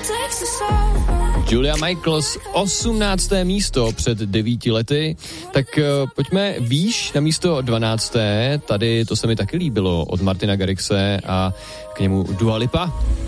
Julia Michaels, 18. místo před 9 lety. Tak pojďme výš na místo 12. Tady to se mi taky líbilo od Martina Garrixe a k němu Dua Lipa.